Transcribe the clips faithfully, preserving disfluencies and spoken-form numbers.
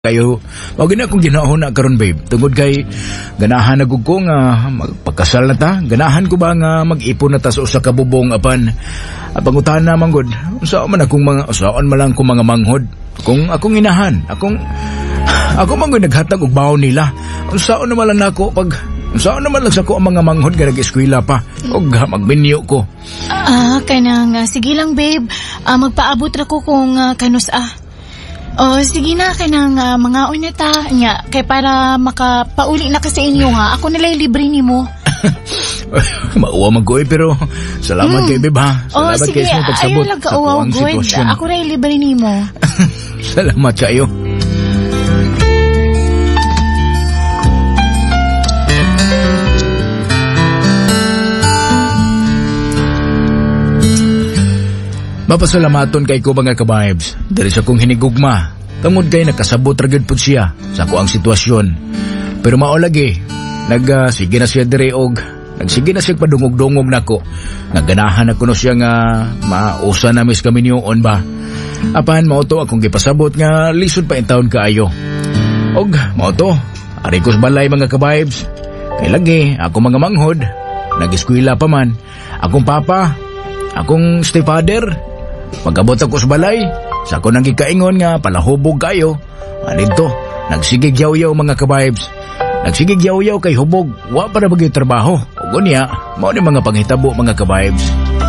kayo. Mao gina akong ginahon na karon babe. Tungod kay ganahan na gud ko nga magpakasal na ta. Ganahan ko ba nga mag-ipon na ta sa usa ka bubong apan pangutan na man gud. Unsa man akong mga usaon man lang ko mga manghod. Kung akong inahan, akong ako man gud naghatag og baon nila. Unsaon naman lang nako pag unsaon naman lang sa ko ang mga manghod nga nag-eskwela pa og magminyo ko. Ah, kanang uh, sige lang babe. Ah, magpaabot ra ko kung uh, kanus ah. Oh, sige na, kanang uh, mga uneta nya kay para makapauli na ka sa inyo ha. Ako nalay libre nimo. Mauwa man ko eh, pero salamat hmm. kay Beb ha. Salamat oh, sige, kayo sa pagsabot ayaw lang ka sa uwaw kuang good. sitwasyon. Ako ray libre nimo. Salamat kayo. Mapasalamaton kay ko mga ka-vibes dahil sa kong hinigugma. Tungod kay nakasabot ragid pud siya sa kuang sitwasyon. Pero mao lagi, nag uh, sige na siya dire og nagsige na siya padungog-dungog nako. Naganahan ako no siya nga mausa na mis kami niyoon ba. Apan mao to akong gipasabot nga lisod pa in taon kaayo. Og mao to, ari ko sa balay mga ka-vibes. Kay lagi ako mga manghod, nag-eskwela pa man. Akong papa, akong stepfather. Pagabot ako sa balay, sa ako nang gikaingon nga palahubog kayo. Anito, nagsigig yaw-yaw mga ka-vibes. Nagsigig yaw-yaw kay hubog, wa para bagay trabaho. O gunya, mao ni mga panghitabo mga ka-vibes.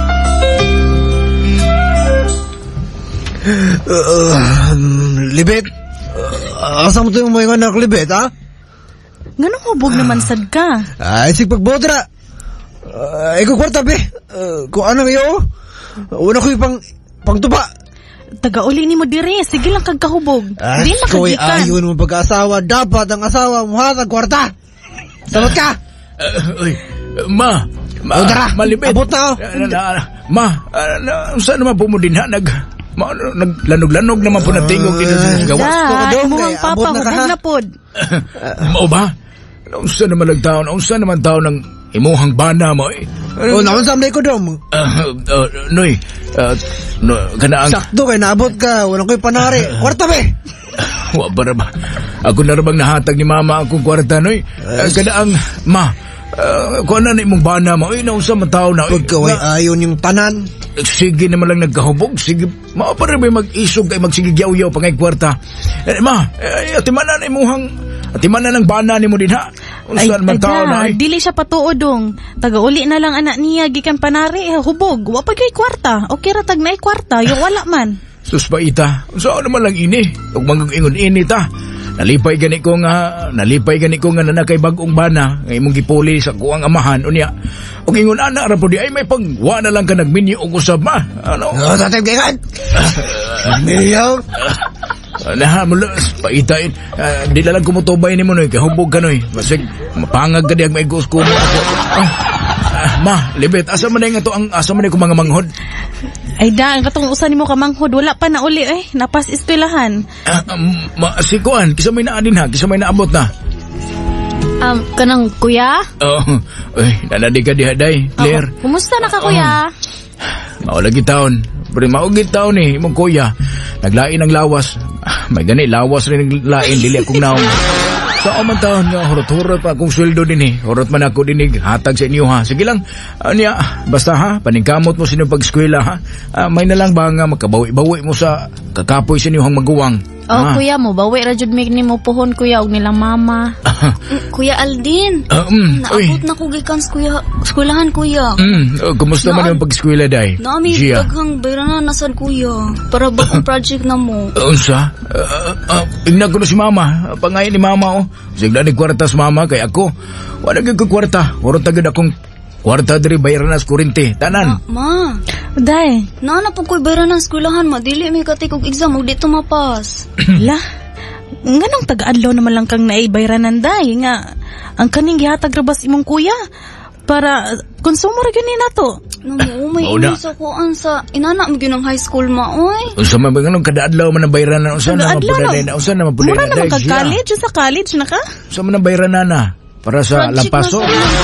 Uh, uh, libet, uh, asa mo ito yung mga anak libet, ha? Ganong hubog naman sad ka? Ay, sigbagbotra. Uh, ikaw kwarta, be. Uh, kung ano kayo, una ko yung pang... Pangtuba. Taga-uli ni mo dire, sige lang kag kahubog. Ah, di makagikan. Ayaw mo pag-asawa, dapat ang asawa mo hatag kwarta. Sabat ka. Uh, uy, ma, ma, o, tara, malibit. abot na, oh. Uh, na, ma, uh, na, saan naman po mo din ha? Nag, ma, naglanog-lanog naman po na tingog dito sa gawas. Da, imuhang papa, hubog na pod. Mao ba? Unsa naman nagtaon? Unsa naman taon ng imuhang bana mo eh? O, naman samday ko dom. Uh, uh, noy, uh, no, kanaang... Sakto kay naabot ka, walang ko'y panari. Kwarta be! Wa ba ba? Ako na rabang nahatag ni mama akong kwarta, noy. Uh, kanaang, ma, uh, kung ano na imong bana mo, eh, naunsa man tao na... Pagkaway na, ayon yung tanan. Sige naman lang nagkahubog, sige, ma, para ba mag-isog kay magsigigyaw-yaw pa ngay kwarta. Eh, ma, eh, atimanan na imuhang... Atimanan ng bana ni mo din ha. Ay, ada, dili siya patuod dong. Taga-uli na lang anak niya, gikan panari, hubog. Wapag kay kwarta. Okay ra tag na kwarta, yung wala man. Sus pa ita, saan naman lang ini? Huwag mag-ingon ini ta. Nalipay gani ko nga, nalipay gani ko nga nanakay bagong bana, ngay mong gipuli sa kuang amahan, unya. Huwag ingon anak, rapo di ay may pagwa na lang ka nagminyo o kusab ma. Ano? No, tatay kagan. Minyo. Nah, mula, paitain. Uh, di lang kumutubay ni mo, noy. Kahubog ka, noy. Masig, mapangag ka diag may gusto mo ako. Ah, ah, ma, libet, asa man nga to ang asa man ko mga manghod? Ay da, ang katong usan nimo ka manghod, wala pa na uli eh. Napas eskwelahan. Ah, um, ma, si Kuan, kisa may naadin ha, kisa may naabot na. Um, kanang kuya? Oo, oh, ay, nanadi ka diha, day, Claire. Oh, kumusta na ka, kuya? Um, maulagi taon. Pero maugit taon eh, imong kuya. Naglain ng lawas. Ah, may gani, lawas rin naglain, dili akong naong. Sa so, man taon nga, hurot-hurot pa akong sweldo din eh. Hurot man ako dinig, hatag sa inyo ha. Sige lang, uh, niya, basta ha, paningkamot mo sa inyong pag-eskwela ha. Uh, may na lang ba nga makabawi-bawi mo sa kakapoy sa inyong maguwang. Oh, ha? Kuya mo, bawi ra jud mi ni mo pohon kuya og nilang mama. Kuya Aldin, uh, um, naabot na ko gikan sa kuya, eskwelahan kuya. Mm, uh, kumusta na, man yung pag-eskwela day? Nami, daghang bayranan nasad kuya, para bagong project na mo. Unsa? Uh, uh, uh, Ingnan ko na si mama, pangayin ni mama oh. Sigla ni kwarta sa mama kay ako. Wala gyud ko kwarta, hurot agad akong kwarta diri bayaran sa kurente, tanan. Ma, ma. Day, naana po ko'y bayranan sa eskwelahan, madili may katik og exam og dito mapas. La, nganong taga-adlaw naman lang kang naibayranan day nga ang kaning gihatag rabas imong kuya para konsumo ra gyud ni nato. No, may imo sa kuan sa inana mo gyud ng high school maoy. Unsa man ba nganong kada adlaw man ang bayranan? Unsa na mapudalay na? Unsa na mapudalay na? Mura naman kag college, sa college na ka? Unsa man ang bayranan na? Para sa lampaso?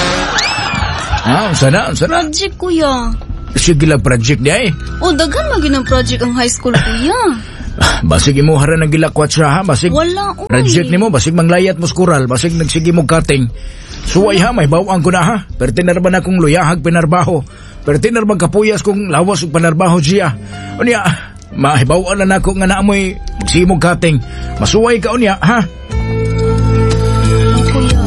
Ha, unsa na? Unsa na? Project kuya. Sige lang project niya eh. O, daghan man gyud ang project ang high school kuya. Basig imo hara ng gilakwat siya ha, basig Wala, uy. reject nimo, basig manglayat mo skural, basig nagsige mo cutting. Suway ha, may bawang ko na ha. Pero tinarban akong luyahag pinarbaho. Pero tinarban kapuyas kong lawas ug panarbaho siya. Unya, mahibawaan na nako nga naamoy magsimog cutting. Masuway ka unya ha. Kuya.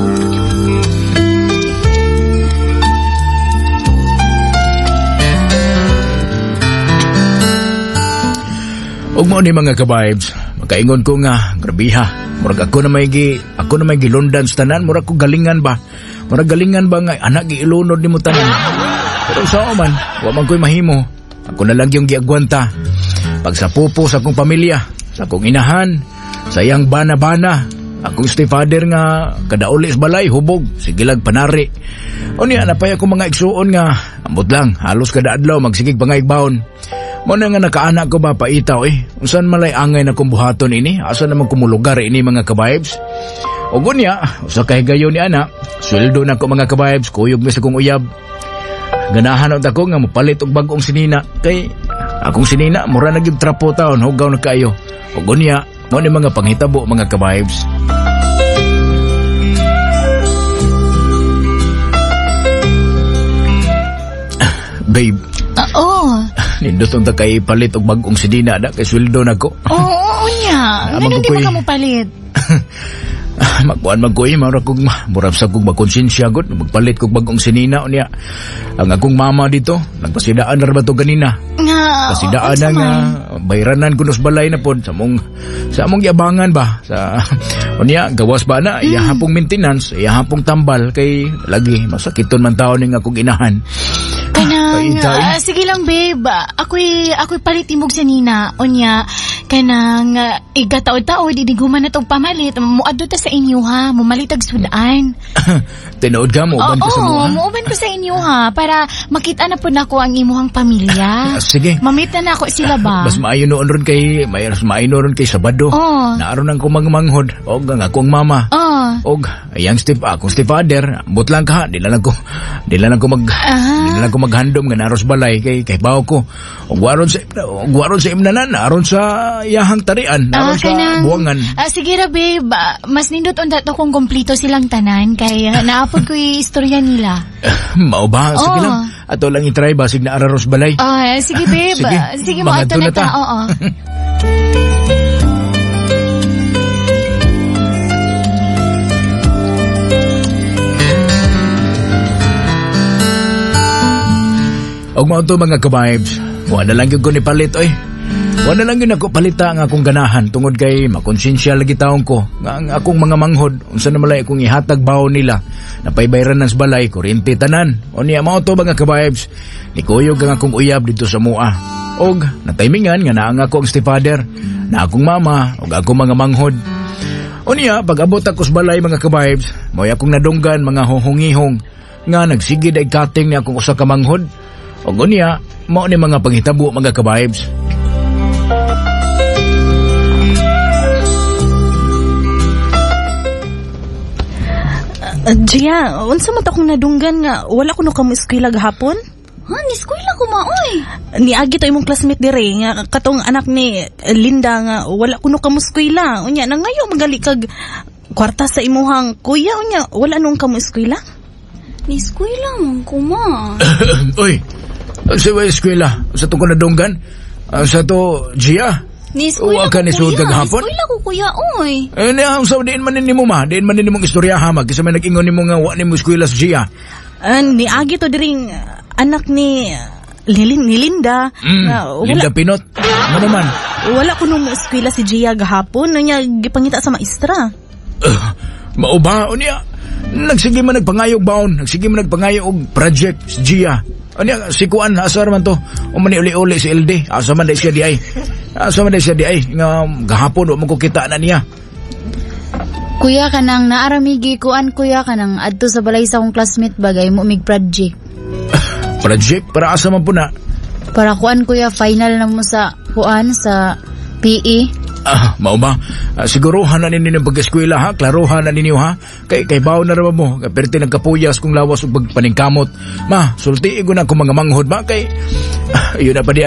Og mo ni mga ka-vibes, makaingon ko nga, grabiha. Murag ako na may gi, ako na may gilundan sa tanan, murag ko galingan ba? Murag galingan ba nga anak giilunod nimo tanan? Pero sa man, wa man ko'y mahimo. Ako na lang yung giagwanta. Pag sa pupo sa akong pamilya, sa akong inahan, sa iyang bana-bana, akong stepfather nga kada ulis balay hubog, sigilag panari. O niya, napay ako mga igsuon nga, ambot lang, halos kada adlaw magsigig pangaigbaon. Mo na nga nakaanak ko ba paitaw eh. Unsan malay angay na kong buhaton ini? Asa naman kumulugar ini mga ka-vibes? O gunya, sa kahigayon ni anak, sweldo na ko mga ka-vibes, kuyog mi sa kong uyab. Ganahan ako nga mapalit og bagong sinina. Kay akong sinina, mura naging trapo taon, hugaw na kayo. O gunya, mo ni mga panghitabo mga ka-vibes. Babe, Ah, oo. nindot ang takay palit og bagong sinina na kay sweldo na ko. Oo, oo niya. Amang Ganun di kukoy. ba ka mo palit? Magkuhan magkuhi, mara kong murap sa kong makonsensya god, magpalit kong bagong sinina niya. Ang akong mama dito, nagpasidaan na ba to ganina? Nga, Pasidaan na nga, bayranan kunos balay na pod sa mong, sa mong yabangan ba? Sa, o niya, gawas ba na, iyahapong maintenance, iyahapong tambal, kay lagi, masakiton man tao ni nga kong inahan. Kanang, Ay, tay. ah, sige lang babe, ako'y, ako'y palitimog sa nina, o niya, kanang, uh, igataod-taod, idiguman na itong pamalit, muadto ta sa inyo ha, mumalitag sudaan. Tinood ka mo, uban ka sa Oo, mga. muuban ko sa inyo ha, para makita na po na ko ang imuhang pamilya. Ah, sige. Mamita na ako sila ba? Mas maayo noon ron kay, may mas maayo noon kay Sabado. Oo. Naaron ang kumang manghod, o ang akong mama. Oh. Og ayang step akong stepfather, but lang ka, di lang ko, di lang ko mag, Ah. di lang ko maghandom nga naros balay kay kay bawo ko. Og waron sa og waron sa imnanan, naron sa iyahang tarian, naron sa kanang- buwangan. Ah, sige ra babe, Ah, mas nindot unta to kung kompleto silang tanan kay uh, naapod ko yung istorya nila. Mao ba? Sige Oo. lang. Ato lang i-try basig na araros balay. Ah, sige babe, Sige, Ah, sige mo mga ato na ato na ta. ta. Oo. Og mao to mga ka-vibes. Wa na lang gyud ko ni palit oy. Wa na lang gyud ako palita nga akong ganahan tungod kay makonsensya lagi taong ko nga ang akong mga manghod unsa na malay akong ihatag bawo nila. Napaybayran nas balay kuryente tanan. O niya mao to mga ka-vibes. Nikuyog ang akong uyab dito sa mua. Og natimingan nga naa nga ako ang stepfather, na akong mama og akong mga manghod. O niya pag-abot ako sa balay mga ka-vibes, mo'y akong nadunggan mga hohongihong nga nagsigid ay cutting ni akong usa ka manghod. O gunya, mao ni mga panghitabo mga ka-vibes. Uh, Gia, unsa man ta kong nadunggan nga wala ko no kamo eskwela gahapon? Ha, niskwila ko maoy. Niagi to imong classmate dire nga katong anak ni Linda nga wala ko no kamo eskwela. Unya na ngayo magali kag kwarta sa imuhang kuya unya wala nung kamo eskwela? Niskwila man ko ma. Uy, sa way eskwela, sa to ko nadunggan, Ah, sa to, Gia. Niskwila Uwa ka ni ko suod kuya. kagahapon? Niskwila ko kuya oy. Eh, na, sa diin man ni mo ma, diin man ni mong istorya hamag, kasi may nag-ingon ni mo nga wa ni mo eskwela sa Gia. Uh, niagi to diring uh, anak ni uh, Lilin, ni Linda. Mm, nga wala, Linda Pinot. Ano naman? wala ko nung eskwela si Gia gahapon. Unya gipangita sa maestra. Uh, mauba, o niya, nagsige man nagpangayog baon, nagsige man nagpangayog og project si Gia. O niya, si Kuan, asar man to, o man ni uli-uli si L D, asa man day siya di ay. Asa man day siya di ay, nga gahapon, o man ko kita na niya. Kuya kanang naaramigi kuan kuya kanang adto sa balay sa akong classmate bagay mo mig project. Project, para asa man po na. Para kuan kuya final na mo sa kuan sa P E. Ah, mao ba? Ah, siguruhan na ninyo ng pag-eskwela ha, klaruhan na ninyo ha. Kay kay bawo na raman mo, kay perti nagkapuyas kung lawas ug pagpaningkamot. Ma, sulti ko na kung mga manghod ba kay ah, yun na pa di ay.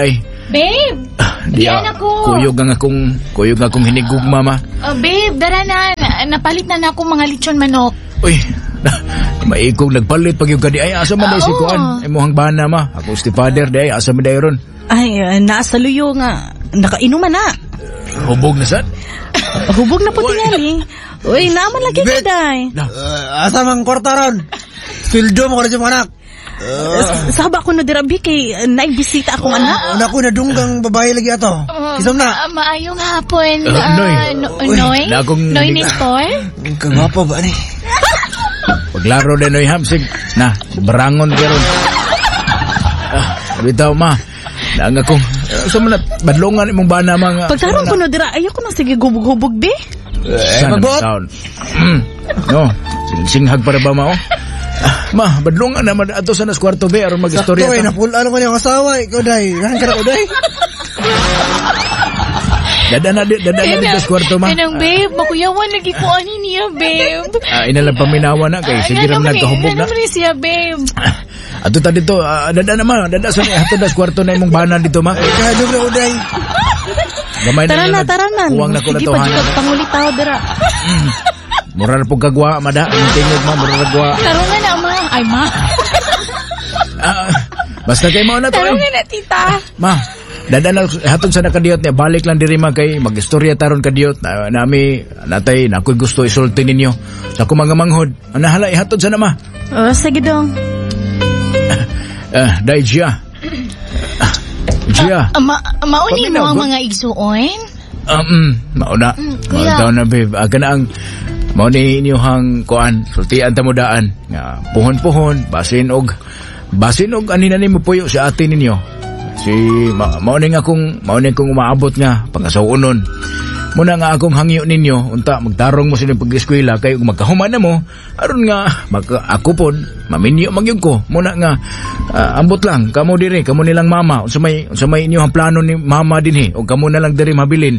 Babe! Di Yan ah, ako. kuyog nga akong, kuyog nga akong hinigugma, ma. Uh, babe, dara na. Na- Napalit na na akong mga lechon manok. Uy, maikog nagpalit pag yung kadi. Ay, asa man Ah, day si oo. Kuan. Ay, muhang bana, ma. Ako si father, day. Asa man day ron. Ay, uh, nasa luyo nga. Nakainuman na. Hubog na sad. Hubog na po tingali. Uy, naman lagi ka, Bet. day. Uh, asa mang kwarta ron? Sweldo mo ko na siya mga anak. Saba ko na dirabi kay uh, naibisita akong anak. Una ko na dunggang babae lagi ato. Kisam na. Ah, maayong hapon. Ah, ah, Noy. no- Uy, Noy? na akong- Noy Nestor? Kagwapa ba ni? Paglaro din oy hamsig. Na, barangon ka ron. Ah, bitaw, ma. Naang akong, uh, sa mga badlongan imong bana mga... Pagkaroon ko na dira, ayaw ko na sige gubog-hubog, be. Eh, magbuot. Mm. No, sing-singhag para ba, ma, oh? Ah, ma, badlongan naman ato sa nas kwarto, be, aron mag-istorya Sakto eh, ta. napulaan ko niyang asawa. Ikaw day. Rahan ka na ko day. Dada na, di- dada na dito sa kwarto, ma. Kanang babe, makuyawan lagi ko ani niya, babe. Ah, inalang paminawa na kay sige Ano ram naman eh, nagkahubog na. ano naman eh siya, babe. Ato ta dito, ah, dada na ma, dada sa ato das kwarto na imong bana dito, ma. Kahadog na ko day. Gamay Tara na, lang, tara na. Uwang na ko na Sige to, pa, ha. di pangulit tao dira. Mura na po kagwa, mada. Ang tingog, ma, mura na gwa. Tarungan na, ma. Ay, ma. Ah, basta kay mao na to, eh. Tarungan na, tita. Ma, dada na hatod sa nakadiyot niya, balik lang diri ma kay magistorya taron kadiyot na nami natay na ako'y gusto isulti ninyo sa akong mga manghod. Anahala ihatod sa na ma. Oh, sige dong. Ah, dai Gia. Ah, Gia. Ah, ma mauni mo Paminaw, ang ba? mga igsuon? Um, mauna. kuya. Mauna na babe. Aga na ang mauni inyong kuan, sultian tamudaan nga puhon-puhon, basin og basin og ani na nimo puyo si ate ninyo. Si ma mauni nga akong mauni kong umaabot nga pangasawunon. Muna nga akong hangyo ninyo unta magtarong mo sa pag-eskwela kay kung magkahuman na mo aron nga maka ako pod maminyo magyud ko. Muna nga ah, ambot lang kamo diri kamo nilang mama unsa may unsa may inyo ang plano ni mama dinhi o kamo na lang diri mabilin.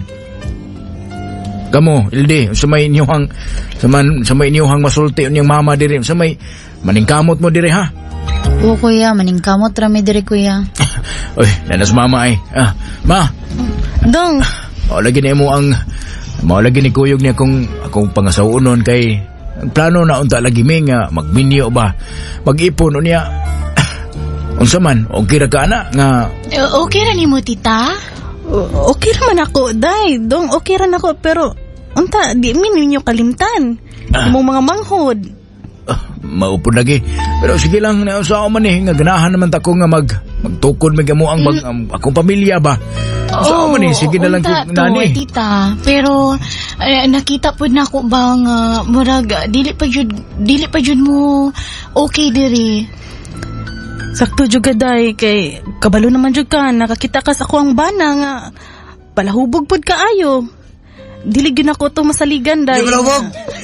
Kamo ildi unsa may inyo ang sa man sa may inyo ang masulti unyang mama diri unsa may maningkamot mo diri ha. Oo, kuya. Maningkamot rami diri, kuya. Oy, nanas mama ay. Ah, ma, Dong, mao lagi ni mo ang mao lagi ni kuyog niya kung akong pangasawunon kay ang plano na unta lagi mi nga magminyo ba mag-ipon unya unsa man okay ra ka na nga Eh, Okay ra ni mo, tita? o- okay raman ako, day. Dong, okay ran ako, pero unta, di min ninyo kalimtan. Ah. Imong mga manghod. uh, maupo lagi pero sige lang na sa man eh nga ganahan naman ta ko nga mag magtukod mig amo ang, mag, ang akong pamilya ba sa man eh sige na lang unta kung to, nani tita. Pero eh, nakita po na ko bang uh, murag ah, dili pa jud dili pa jud mo okay diri. Sakto juga, day. Kay kabalo naman jud ka. Nakakita ka sa ako ang bana nga palahubog pod kaayo. Dili gyud ako to masaligan, day. Di malawag.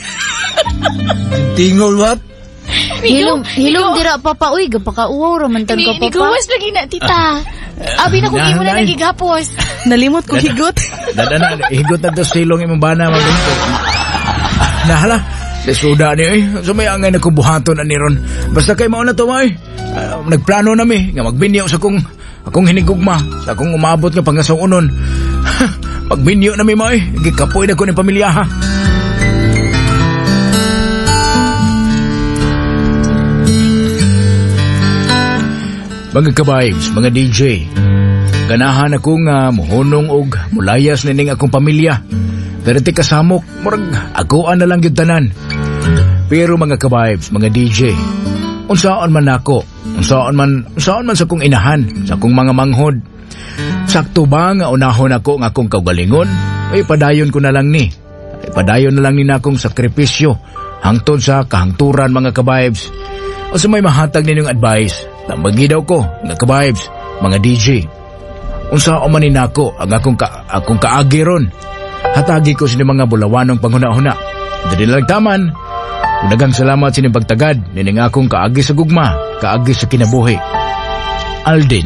Tingol wat. Hilom, hilom dira, papa. Uy, gapakauwaw raman tag Ni, ka, ni papa. gawas lagi na, tita. Abi na kung Nah, imo na nah. nagigapos. Nalimot ko higot. dada na higot na to silong imong bana mabinto nahala Lesuda ni eh. So may angay na kubuhaton ani ron. Basta kay mao na to may. Uh, nagplano na mi nga magbinyo sa kong akong hinigugma sa akong umabot nga pangasawunon. Magbinyo na mi may. Gikapoy na ko ni pamilya ha. Mga ka-vibes, mga D J. Ganahan ako nga muhunong og mulayas nining akong pamilya. Pero ti kasamok, murag agoan na lang yung tanan. Pero mga ka-vibes, mga D J, unsaon man ako, unsaon man, unsaon man sa kong inahan, sa kong mga manghod. Sakto ba nga unahon ako nga akong kaugalingon? Ay padayon ko na lang ni. Ay padayon na lang ni na akong sakripisyo hangtod sa kahangturan mga ka-vibes. O sa may mahatag ninyong advice, tambagi daw ko, nga ka-vibes, mga D J. Unsaon man ni nako ang akong, ka, akong kaagi ron. Hatagi ko sini mga bulawanong panghuna-huna. Dili lang taman. Daghang salamat sini pagtagad nining akong kaagi sa gugma, kaagi sa kinabuhi. Alden.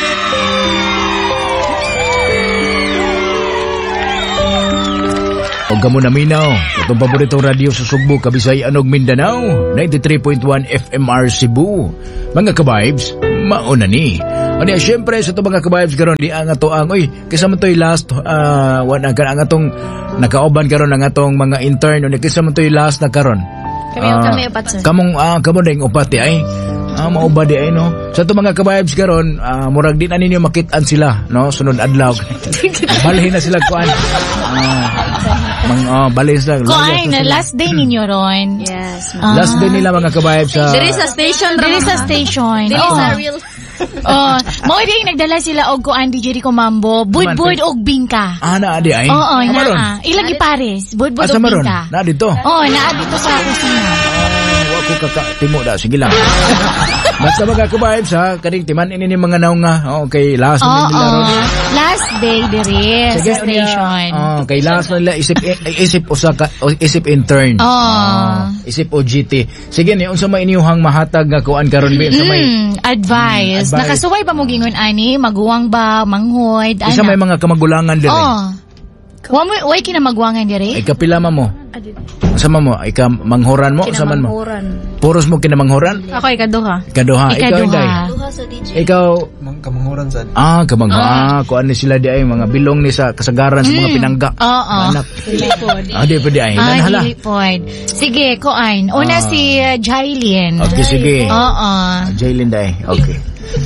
Og Huwag ka mo naminaw. Itong paboritong radio sa Sugbo, Kabisayan ug Mindanao. ninety-three point one F M R Cebu. Mga ka-vibes, mauna ni. O niya, syempre, sa ito mga ka-vibes karon di ang ato ang, uy, kisa mo to'y last, uh, wala ka, ang atong nakauban karon ang atong mga intern, o niya, kisa mo to'y last na karon. Kami, Ah, kami upat, sir. Kamong, ah, kamo na yung upat, eh, ay. Ah, mauba di ay, no? Sa ito mga ka-vibes karon, ah, murag di na ninyo makitaan sila, no? Sunod adlaw. Balhin na sila kuan. Ah, mang, ah, balhin sila. Ko Layas ay, na na sila. last day ninyo ron. Yes. Ah. Last day nila mga ka-vibes sa... Diri sa station. Dili sa station. Dili Oo. sa real. Oh, mao din nagdala sila og kuan D J Rico Mambo, budbud og bingka. Ah, na di ay? Oo, Ah, maron? naa. Ilagi pares, budbud Asa og maron? bingka. Na dito? Oh, naa dito sa kusina. Ah, wa ko kakatimo da. Sige lang. Basta mga ka-vibes ha, kaning timan ini ni mga naong nga. Okay, last na Oo. nila ron. Last day diri Sige, sa station. Oh, kay last na nila isip isip usa ka o isip intern. Oh. Ah, isip O G T. Sige ni unsa may inyuhang mahatag nga kuan karon bi sa may Mm, advice. advice. Nakasuway ba mo gingon ani, maguwang ba, manghod, isa may ana? mga kamagulangan diri. Oh. Wa mo way kina magwangan diri? Ay kapila man mo. Sama mo, ay ka manghoran mo, saman mo. Kinamanghuran. Puros mo kinamanghoran? Ako ikaduha. Ikaduha, ikaw Ikaduha. inday. Duha sa D J. Ikaw Mang kamanghuran sad. ah kamang ah, kuan ni sila di ay mga bilong ni sa kasagaran sa mga pinangga. Oo. Anak. Ah, di pa di ay. Ah, Nanhala. dili pod. Sige, kuan. Una Ah. si uh, Jailin. Okay, sige. Oo. Jailin day. Okay.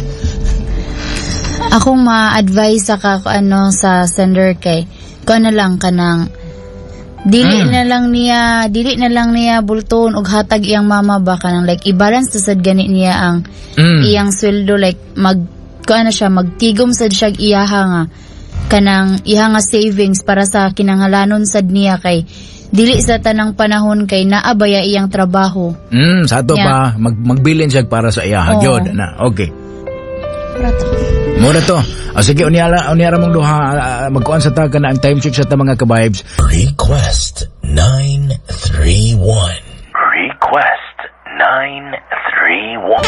Akong ma-advise sa ka ano sa sender kay ko na lang kanang dili Mm. na lang niya dili na lang niya bulton og hatag iyang mama ba kanang like i-balance na sad gani niya ang Mm. iyang sweldo like mag kuan na siya magtigom sad siya iyaha nga kanang iyaha nga savings para sa kinahanglanon sad niya kay dili sa tanang panahon kay naabaya iyang trabaho. Mm, sa ato Yeah. pa mag magbilin siya para sa iya. Oo. Gyud na. Okay. Mura to. O sige, unyara, unyara mong duha, uh, magkuhan sa taga na ang time check sa ta mga ka-vibes. Request nine three one. Request nine three one.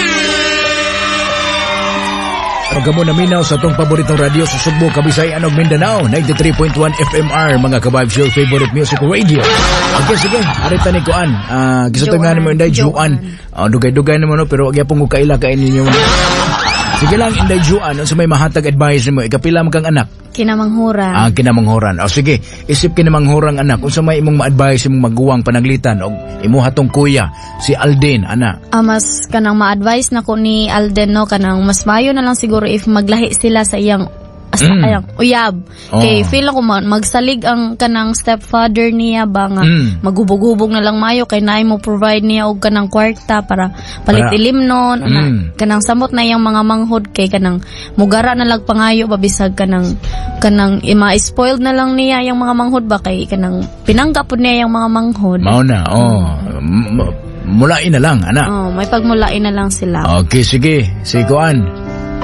Pagkamo na minaw sa itong paboritong radio sa Sugbo, Kabisayan ug Mindanao, ninety-three point one F M R, mga ka-vibes, your favorite music radio. Okay, sige, arita ni Kuan. Uh, Gisito nga naman inday, Juan. Uh, dugay-dugay naman, no, pero wag yapong kaila kain ninyo. Sige lang, inday, Juan, sa may mahatag advice mo, ikapila mo kang anak. Kinamanghuran. Ah, kinamanghoran. O sige, isip kinamanghoran anak, unsa may imong ma-advise imong maguwang panaglitan og imo hatong kuya si Alden ana. Ah, mas kanang ma-advise na ko ni Alden no kanang mas mayo na lang siguro if maglahi sila sa iyang asa Mm. ayang uyab. Oh. Kay feel ako ma- magsalig ang kanang stepfather niya ba nga Mm. magubog-ubog na lang mayo kay naay mo provide niya og kanang kwarta para palit Para- ilim nun una, Mm. kanang samot na iyang mga manghod kay kanang mugara na lang pangayo babisag kanang kanang ima-spoiled na lang niya yung mga manghod ba kay kanang pinangga pud niya yung mga manghod. Mao na. Oh. M- m- mulain na lang ana. Oh, may pagmulain na lang sila. Okay, sige. Si Kuan.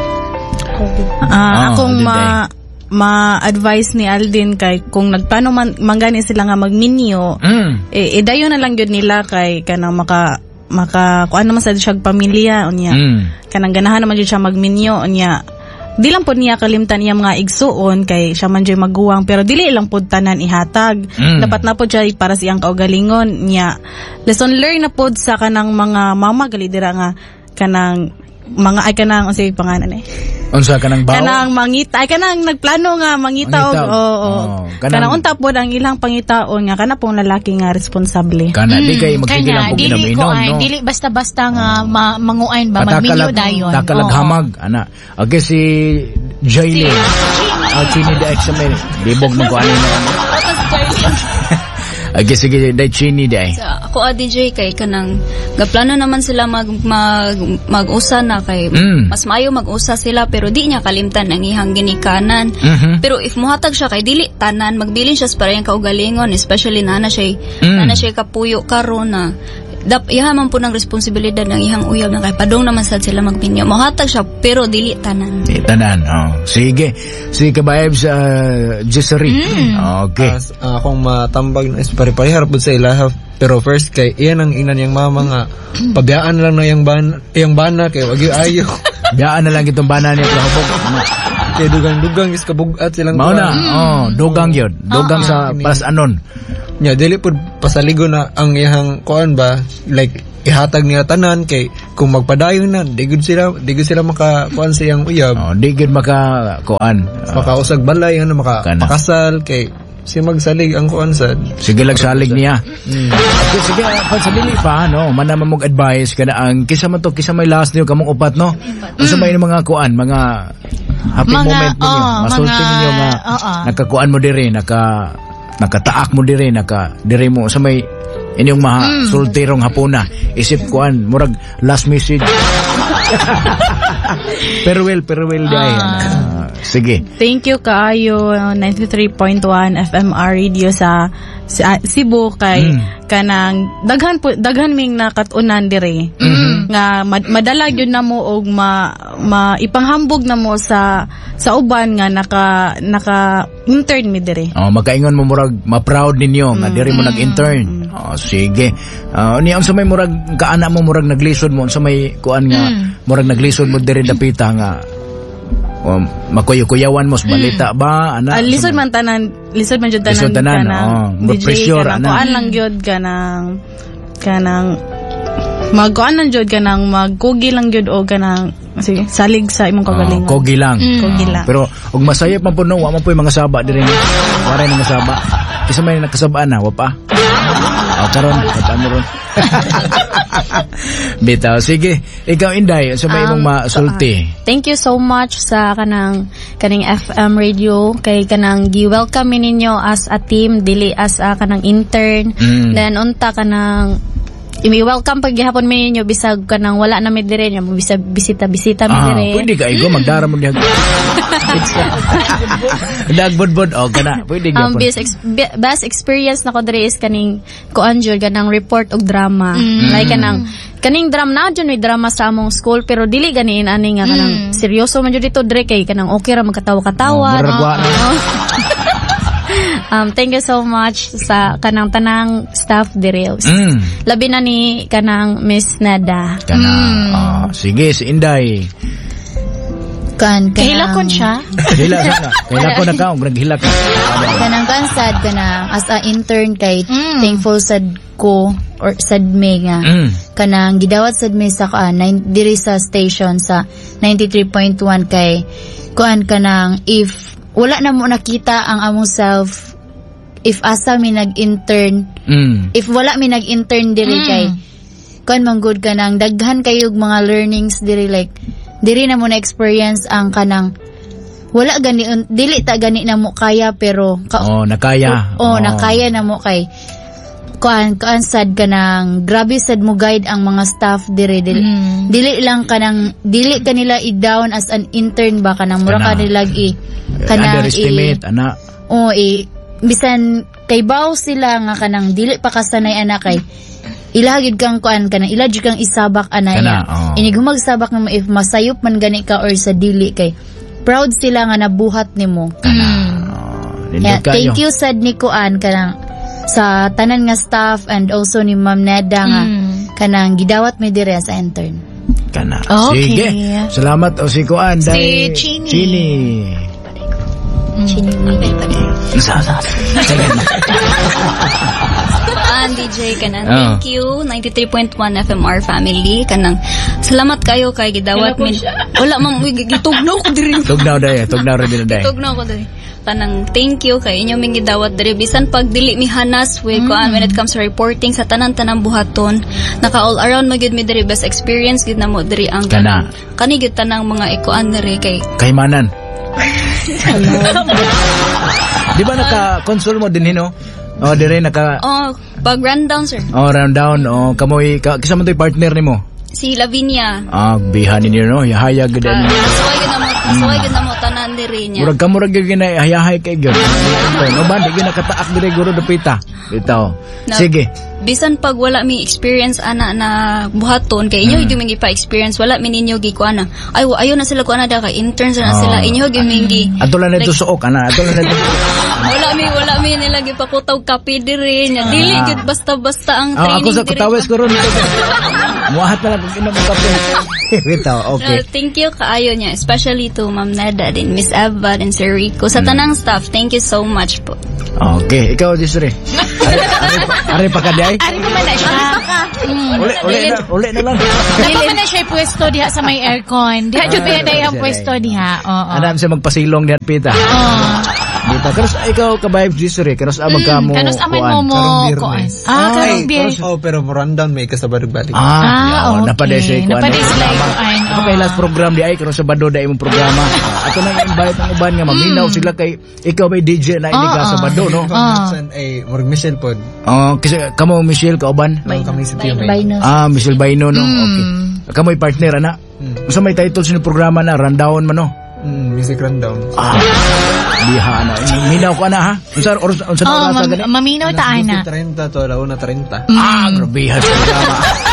Ah, Ah, akong Alden ma ma-advise ni Alden kay kung nagplano man mangani sila nga magminyo, Mm. eh, idayo na lang yun nila kay kanang maka maka kuan naman sa siya pamilya unya. Mm. Kanang ganahan naman jud siya magminyo unya. Di lang pod niya kalimtan niya mga igsuon kay siya man jud maguwang pero dili lang pod tanan ihatag. Mm. Dapat na pod siya para sa iyang kaugalingon niya. Lesson learn na pod sa kanang mga mama gali dira nga kanang mga ay kanang unsay pangalan eh. Unsa ka nang bawo? Kanang mangita, ay kanang nagplano nga mangita og Mangita. oo. oo. Oh, kanang, kanang- unta pod ang ilang pangitaon nga kana pong lalaki nga responsable. Kana di kay Mm, magtigil kanya, ang dili pag-inom, ko ay, no. dili basta-basta nga ma- manguain ba, magminyo dayon. Takalaghamag, ana. Okay, si Jaylin. Ah, Chini da sa may libog mo ko ano na. Okay, sige, da Chini da. Sa ako a D J kay kanang gaplano naman sila mag mag mag-usa na kay Mm. mas maayo mag-usa sila pero di niya kalimtan ang ihang ginikanan. Mhm. Pero if muhatag siya kay dili tanan magbilin siya sa parehang kaugalingon especially nana siya Mm. nana siya kapuyo karon na dap iha man po ng responsibilidad ng ihang uyab na kay padong naman sad sila magminyo. Muhatag siya pero dili tanan. Eh, tanan. Oh. Sige. Si Kabayebs uh, Jessery. Okay. As, ah, akong matambag na is pare-parehar po sa ilaha. Pero first kay iyan ang ina niyang mama nga pabiyaan lang na yung bana, yung bana kay wag yung ayo. Biyaan na lang itong bana niya kahapon. Ano? Kaya dugang-dugang is kabugat silang Mao na. kuan. Oh, dugang yun. Dugang sa paras anon. Nya dili pud pasaligo na ang iyang kuan ba like ihatag niya tanan kay kung magpadayon na digud sila digud sila maka kuan sa iyang uyab. Oh, di gid maka kuan. Uh, Makausag balay ano maka Kana. pakasal kay si magsalig ang kuan sad. sige lang salig niya. Okay, sige, pag sa dili pa, no, manama mong advice kada ang kisa man to, kisa may last niyo kamong upat, no? Unsa may mga kuan, mga happy Mga, moment ninyo, oh, masulti mga- ninyo nga oo. nakakuan mo diri, naka nakataak mo diri, naka diri mo sa may inyong mga sultirong hapuna. Isip kuan, murag last message. pero well, pero well dai. Ah, sige. Thank you kaayo ninety-three point one F M R radio sa, sa Cebu kay Mm. kanang daghan po daghan ming nakatunan dire. Nga mad- madala gyud na mo og ma, ma ipanghambog na mo sa sa uban nga naka naka intern mi dire. Oh, makaingon mo murag ma-proud ninyo nga diri mo nag-intern. Oh, sige. Ah, ni unsa may murag kaana mo murag naglisod mo unsa may kuan nga murag naglisod mo diri dapita nga um, makuyo-kuyawan mo sa balita ba ana? Ah, lisod man tanan, lisod man jud tanan. Lisod tanan, kanang oo. D J, Pressure, kanang ana. kuan lang jud kanang kanang magkuan lang jud kanang magkugi lang jud o kanang sige, salig sa imong Oh, kagalingon. kogi lang. Kogi lang. Pero og masayop man puno, wa man po'y mga saba diri. Waray mga saba. Isa may nakasabaan na, wa pa. Oh, karon, kataan mo ron. Bitaw, sige. Ikaw, Inday, sa may imong Um, masulti. Thank you so much sa kanang kaning F M radio kay kanang gi-welcome ninyo as a team dili as a kanang intern. Mm. Then unta kanang i-welcome pag gihapon mi ninyo bisag kanang wala na mi dire nya bisag bisita-bisita mi Ah, dire. pwede ka, Igo, magdara mo niya. Dagbod-bod, o, kana. Pwede ka Um, po. best, ex- be- best experience na ko diri is kaning kuan jud kanang report og drama. Mm. Like kanang kaning drama na jud may drama sa among school pero dili ganiin ani nga kanang seryoso man jud dito diri kay kanang okay ra magkatawa-katawa. Oh, murag wa na. Um, thank you so much sa kanang tanang staff diri. Mm. Labi na ni kanang Miss Nada. Kana. Oh, sige, si Inday. Kan Kahilakon siya. Hila ka na. Hila ko na ka, og naghila ka. kanang kan sad kanang as a intern kay Mm. thankful sad ko or sad me nga Mm. kanang gidawat sad me sa kuan nine, diri sa station sa ninety-three point one kay kuan kanang if wala na mo nakita ang among self if asa mi nag-intern Mm. if wala mi nag-intern diri Mm. kay kuan man good kanang daghan kayog mga learnings diri like diri na mo na experience ang kanang wala gani dili ta gani na mo kaya pero ka, Oh, nakaya. oh, nakaya na mo kay kuan kuan sad kanang grabe sad mo guide ang mga staff diri dili, Mm. dili lang kanang dili kanila i-down as an intern ba kanang mura Kana. kanila i Eh, kanang underestimate, ana. oh i bisan kay baw sila nga kanang dili pa kasanay ana kay ilahagid kang kuan kanang ilahagid kang isabak ana Kana, ya oh. inig humagsabak nga mo if masayop man gani ka or sa dili kay proud sila nga nabuhat nimo. Oh, nindot Yeah, kayo. thank you sad ni kuan kanang sa tanan nga staff and also ni Ma'am Neda nga Mm. kanang gidawat mi dire as intern. Kana. Okay. Sige. Salamat o si Kuan. Si dahil- Chini. Chini. Sa, sa. Sige na. An D J kanang Oh. thank you ninety-three point one F M R family kanang salamat kayo kay gidawat min wala man uy, gitugnaw ko diri Tugnaw dahi. Tugnaw rin din dahi. tugnaw ko diri kanang thank you kay inyo ming gidawat diri bisan pag dili mi hanas with kuan when it comes to reporting sa tanan-tanang buhaton naka all around magid mi diri best experience gid namo diri ang Kana. kanang kani gid tanang mga ikuan diri kay Kaimanan. Di ba naka-console mo din hino? O, dire naka... oh pag rundown sir Oh, round down. Oh, kamoy... Ka, kisa mo to'y partner ni mo? si Lavinia Ah, bihan ninyo, no? Yahaya gud uh, ani. nasuway gid namo nasuway gid namo tanan diri niya Murag ka murag gyud ginay hayahay kay gyud. No ba di gyud nakataak dire guro dapita. Bitaw. No. Sige. bisan pag wala mi experience ana na buhaton kay inyo mm. gi pa experience wala mi ninyo gi kuana ay wa- ayo na sila kuana da kay interns na Oh. sila inyo gi gi Atulan na ito suok, ana. Atulan na ito. wala mi wala mi nila gi pakutaw kape diri nya dili Ah. gid basta-basta ang Ah, training ako sa diri. kutawes ko ron. Muahat na lang kung inom ang kape. Wait, oh, okay. Uh, thank you kaayo niya, especially to Ma'am Neda din, Miss Eva and Sir Rico. Sa tanang staff, thank you so much po. Okay, ikaw, Desiree. Ari, ari, ari pa ka di ay? Ari pa man na siya. Mm. Uli, uli na, uli na lang. Ari pa man na siya pwesto diha sa may aircon. Diha jud pa na yung pwesto diha. Oo. Anam siya magpasilong diyan pita. Oo. Dita, karos ikaw ka-vibes Desiree, karos amag ka mo. Kanos amay kuan. mo mo Karong kuan. biyernes. Ah, karong biyernes. Oh, pero mo rundown may kasabad balik. Ah, Ah, yaw, okay. napade siya kuan. Napade sila yung kuan, Ako oo. kay last program di ay karon sa Sabado di imong programa. Ato nang invite ang uban nga maminaw sila kay ikaw may D J na ini ka Oo. Sabado no. Ah. San ay Morg Michelle pod. Oh, kasi kamo Michelle ka uban. May kami si Tio May. Bye no. Ah, Michelle Baino no. Mm. Okay. Kamoy partner ana. Mm. Unsa may title sa programa na Rundown man no. Mm, music rundown. Ah. Diha na. Minaw ko ana ha. Unsa oras unsa Oh, na oras mam- gani? maminaw ta ana. thirty to alauna thirty. Ah, grabe ha sa programa.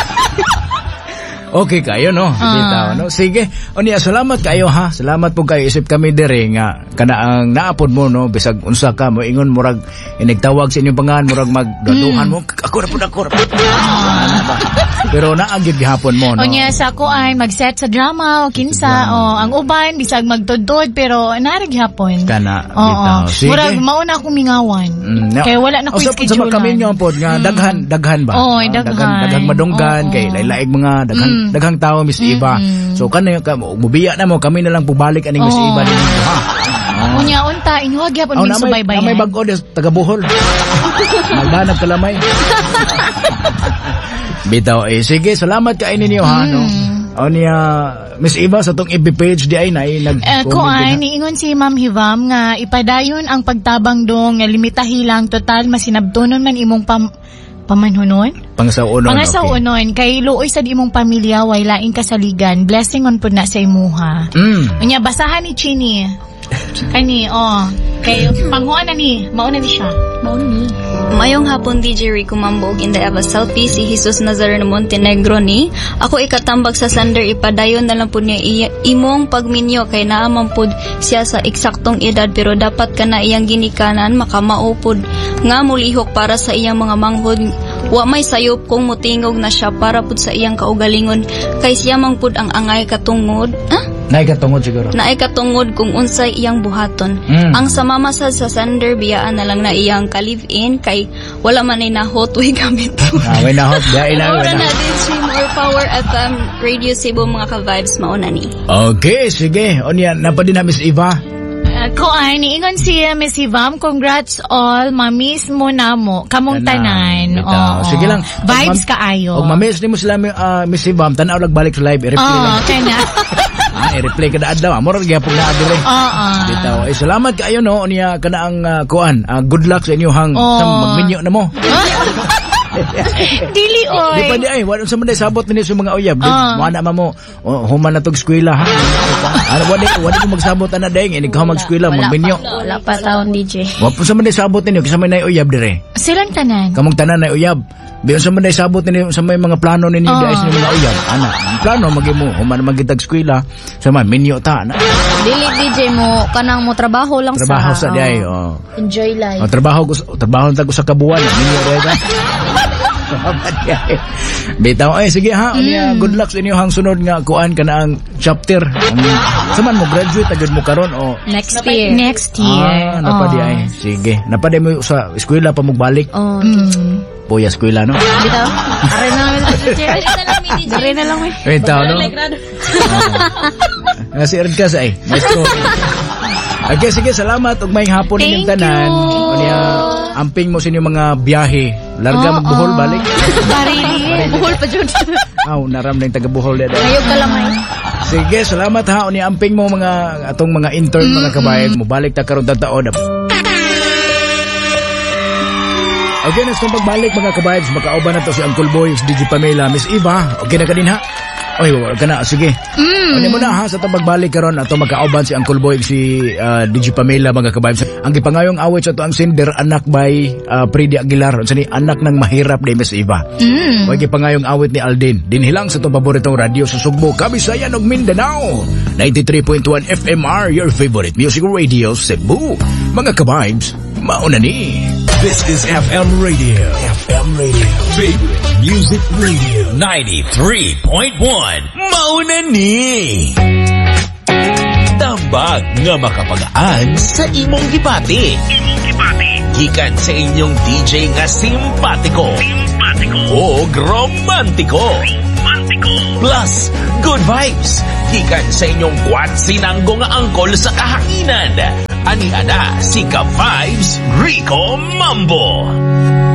Okay kayo no. Bitaw no. Sige. Unya salamat kayo ha. Salamat po kayo isip kami dire nga kana ang naapod mo no bisag unsa ka mo ingon murag inigtawag sa inyong pangan murag magdaduhan mo ako ra pud ako ra pud. Ano ba? Pero naagid gihapon mo no. O niya sa kuan mag-set sa drama o kinsa o ang uban bisag magtudtod pero naarag hapon. Kana Oo. bitaw. Sige. Murag mauna akong mingawan. Mm, na- Kaya wala na ko Usap po sa schedule. mga kami nyo po nga daghan daghan ba? Oo, Ah, daghan. daghang madunggan Oo. kay lain-laing mga daghang daghang tao Miss Eva. So kana ka mubiya na mo kami na lang pubalik aning Miss Oo. Eva ninyo ha. Unya unta inuha gyapon Oh, min na may, subaybayan. na may bag-o des taga Bohol. Magdanag kalamay. Bitaw eh sige salamat kay ninyo ha no. O niya Miss Eva sa tong I B page di ay na ay nag Eh, kuan, niingon si Ma'am Hivam nga ipadayon ang pagtabang dong nga limitahi lang total masinabtunon man imong pam pamanhunon. Pangasaunon. Pangasaunon kay luoy sa imong pamilya way laing kasaligan. Blessing on pud na sa imuha. Mm. Unya basahan ni Chini. Kani oh. Kay panghuan na ni, mao na ni siya. Mayong hapon D J Rico Mambog in the Eva Selfie si Jesus Nazareno Montenegro ni ako ikatambag sa sander ipadayon na lang po niya iya, imong pagminyo kay naamang pod siya sa eksaktong edad pero dapat ka na iyang ginikanan makamaupod nga mulihok para sa iyang mga manghod wa may sayop kung mutingog na siya para pod sa iyang kaugalingon kay siya mang pod ang angay katungod ah? Nay katungod siguro. Naay katungod kung unsay iyang buhaton. Mm. Ang sa mamasad sa sander biyaan na lang na iyang ka-live-in kay wala man ay nahot way gamit. Ah, way nahot di ay na. Ora na din stream or Power F M Radio Cebu mga ka-vibes mauna ni. Okay, sige. O niya, napadi na Miss Eva. Uh, kuan, niingon si uh, Miss Hivam, congrats all, mamis mo na mo, kamong Kana, tanan. bitaw. Oo. Sige lang. Vibes Og mam- kaayo. Og mamiss ni mo sila uh, Miss Eva, tanaw lang balik sa live, i-replay Oo, lang. kaya Ah, i-replay kada adlaw. Amo ra gyapon na adire. Oo. Bitaw. Eh, salamat kaayo no niya kana ang uh, kuan. Uh, good luck sa inyo hang Oo. magminyo na mo. Dili Di pa oy. di ay, wala sa manday sabot ni sa mga uyab. Di, Ah. wala na mo. O, human na tog eskwela ha. Ano wala wala mo magsabot ana daing ini ka mag-eskwela magminyo. Wala pa taon D J. Wa po sa manday sabot ninyo kasi may nay uyab dire. Silang tanan. Kamong tanan na uyab. Biyon sa manday sabot ninyo sa may mga plano ninyo Oh. di ay sa mga uyab. Ana, ang plano magimo human magitag eskwela sa man minyo ta na. Dili D J mo kanang mo trabaho lang Trabaho sa sa di ay. Oh. Enjoy life. Oh, trabaho ko trabaho tag sa kabuan minyo re ka. Bitaw ay sige ha. Unya, good luck sa inyo hang sunod nga kuan kana ang chapter. Ang saman mo graduate agad mo karon o next year. Next year. Ah, napadi ay. Sige. Napadi mo sa eskwela pa magbalik. Oh, Mm. Puya eskwela no. bitaw. Are na lang D J. Are na lang mi. Bitaw no. Ah, si Ernka sa ay. Maestro. Okay, sige, salamat ug may hapon Thank ninyong tanan. you. Unya, amping mo sa inyong mga biyahe. Larga Oo. magbuhol balik. Barili. Buhol pa jud. Aw, naram na yung taga Bohol dada. Ayog ka lamay. Sige, salamat ha. Unya, amping mo mga atong mga intern, mga kabayan. Mubalik ta karon tataon. Okay, next kong pagbalik mga kabayan. Makauban na to si Uncle Boy, si D J Pamela, Miss Eva. Okay na ka din ha? Oy, kana sige. Mm. Ano mo na ha sa tabagbalik karon ato magkauban si Uncle Boy si uh, D J Pamela mga kababs. Ang gipangayong awit sa to ang sinder anak by uh, Freddy Aguilar unsa ni anak ng mahirap ni Miss Eva. Mm. Oy gipangayong awit ni Alden. Dinhilang sa tong paboritong radyo sa Sugbo, Kabisayan ug Mindanao. ninety-three point one F M R, your favorite music radio Cebu. Mga kababs, mauna ni. This is F M Radio. F M Radio. Favorite Music Radio. ninety-three point one. Mauna ni. Tambag nga makapagaan sa imong gibati. Imong gibati. Gikan sa inyong D J nga simpatiko. Simpatiko. O romantiko. Romantiko. Plus, good vibes. Gikan sa inyong kwat sinanggo nga angkol sa kahanginan. Ani ana si Ka Vibes Rico Mambo.